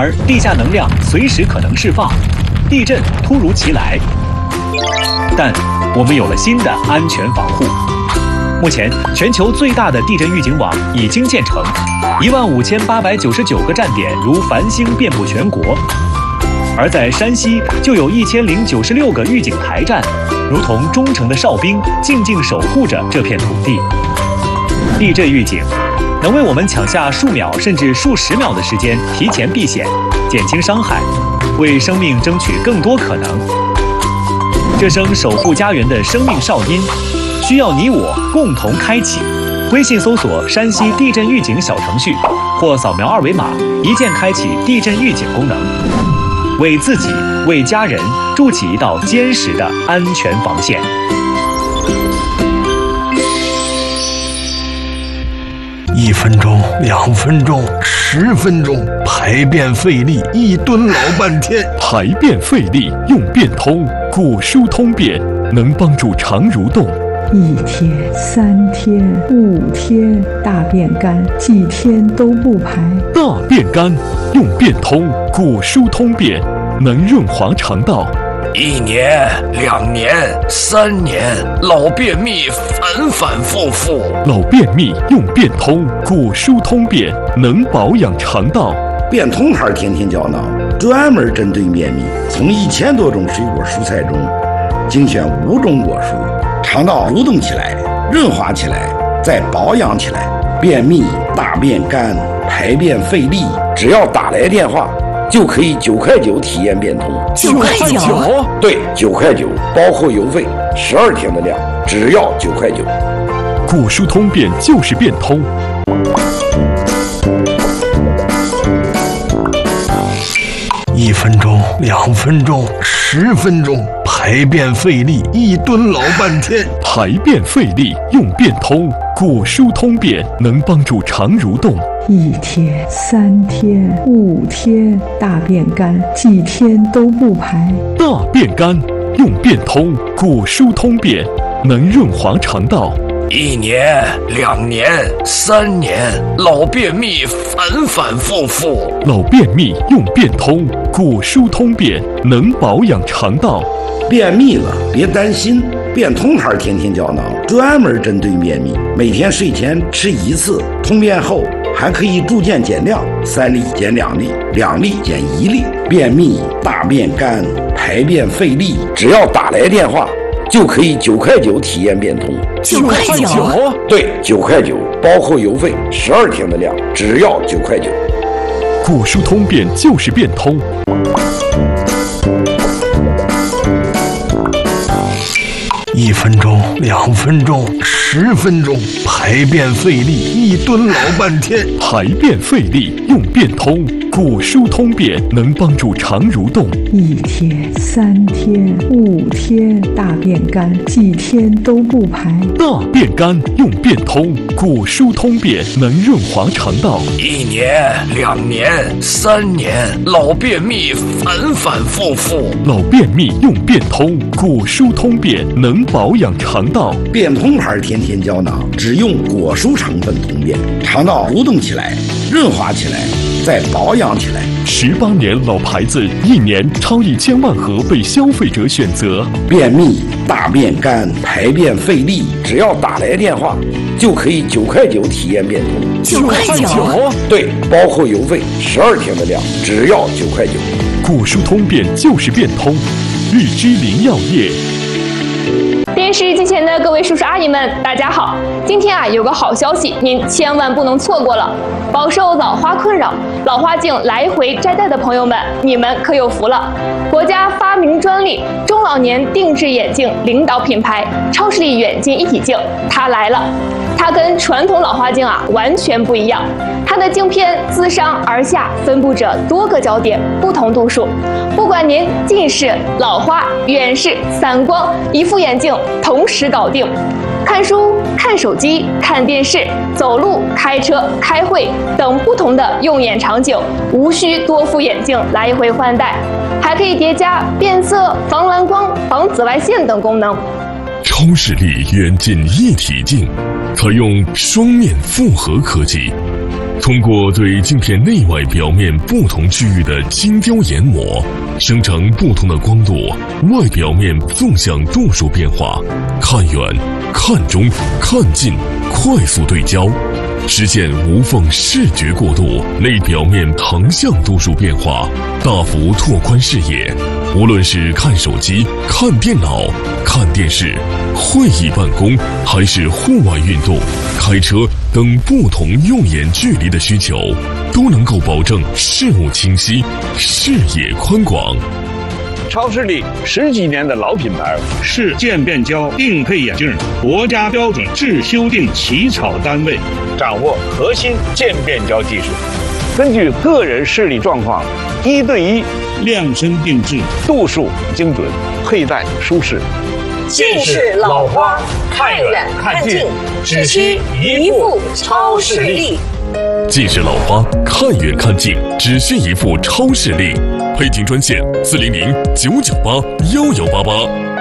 而地下能量随时可能释放，地震突如其来。但我们有了新的安全防护。目前，全球最大的地震预警网已经建成，15899个站点如繁星遍布全国。而在山西，就有1096个预警台站，如同忠诚的哨兵，静静守护着这片土地。地震预警能为我们抢下数秒甚至数十秒的时间，提前避险，减轻伤害，为生命争取更多可能。这声守护家园的生命哨音，需要你我共同开启。微信搜索山西地震预警小程序，或扫描二维码，一键开启地震预警功能，为自己、为家人筑起一道坚实的安全防线。 1分钟、2分钟、10分钟，排便费力，一蹲老半天。 排便费力用便通，果蔬通便能帮助肠蠕动。 1天、3天、5天，大便干，几天都不排。 大便干用便通，果蔬通便能润滑肠道。 1年、2年、3年，老便秘反反复复。 老便秘用便通，果蔬通便能保养肠道。 便通牌天天胶囊专门针对便秘，从1000多种水果蔬菜中精选5种果蔬，肠道蠕动起来，润滑起来，再保养起来。便秘、大便干、排便费力，只要打来电话，就可以9块9体验便通。 9块9？ 对，9块9，包括邮费，12天的量，只要9块9。 果蔬通便就是便通。 1分钟、2分钟、10分钟，排便费力，一蹲老半天。 排便费力用便通，果蔬通便能帮助肠蠕动。 1天、3天、5天，大便干，几天都不排。 大便干用便通，果蔬通便能润滑肠道。 1年、2年、3年，老便秘反反复复。 老便秘用便通，果蔬通便能保养肠道。 便秘了别担心，便通牌天天胶囊专门针对便秘，每天睡前吃1次，通便后还可以逐渐减量，3粒减2粒，2粒减1粒。便秘、大便干、排便费力，只要打来电话，就可以9块9体验便通。 9块9？ 对，9块9，包括邮费，12天的量，只要9块9。 果蔬通便就是便通。 1分钟、2分钟、10分钟，排便费力，一蹲老半天。 排便费力用便通，果蔬通便能帮助肠蠕动。 1天、3天、5天，大便干，几天都不排。 大便干用便通，果蔬通便能润滑肠道。 1年、2年、3年，老便秘反反复复。 老便秘用便通，果蔬通便能保养肠道。 便通牌天天胶囊只用果蔬成分通便，肠道蠕动起来，润滑起来，再保养起来。 18年老牌子，1年超1000万盒被消费者选择。 便秘、大便干、排便费力，只要打来电话，就可以9块9体验便通。 9块9？ 对，包括邮费，12天的量，只要9块9。 果蔬通便就是便通，日之林药业。 电视机前的各位叔叔阿姨们，大家好！今天有个好消息，您千万不能错过了。饱受老花困扰、老花镜来回摘戴的朋友们，你们可有福了！国家发明专利，中老年定制眼镜领导品牌超视力远近一体镜，它来了。它跟传统老花镜完全不一样，它的镜片自上而下分布着多个焦点，不同度数。不管您近视、老花、远视、散光，一副眼镜同时搞定。看书、看手机、看电视、走路、开车、开会等不同的用眼场景，无需多副眼镜来回换代，还可以叠加变色、防蓝光、防紫外线等功能。 超视力远近一体镜，采用双面复合科技， 通过对镜片内外表面不同区域的精雕研磨，生成不同的光度、外表面纵向度数变化，看远、看中、看近，快速对焦，实现无缝视觉过渡，内表面横向度数变化，大幅拓宽视野。无论是看手机、看电脑、看电视、会议办公，还是户外运动、开车等不同用眼距离的需求，都能够保证视物清晰、视野宽广。 超视力10几年的老品牌， 是渐变焦定配眼镜国家标准制修订起草单位， 掌握核心渐变焦技术，根据个人视力状况，1对1 量身定制， 度数精准，佩戴舒适。 近视老花，看远看近，只需一副超视力。 近视老花，看远看近，只需一副超视力。配镜专线：400-998-1188。